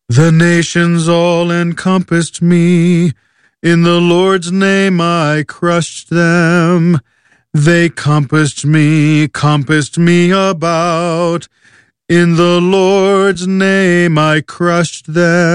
The nations all encompassed me. In the Lord's name I crushed them. They compassed me about. In the Lord's name I crushed them.